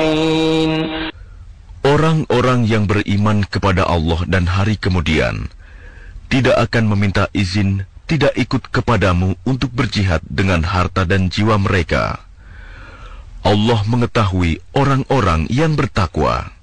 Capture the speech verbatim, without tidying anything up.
الصالحين. Orang-orang yang beriman kepada Allah dan hari kemudian tidak akan meminta izin tidak ikut kepadamu untuk berjihad dengan harta dan jiwa mereka. Allah mengetahui orang-orang yang bertakwa.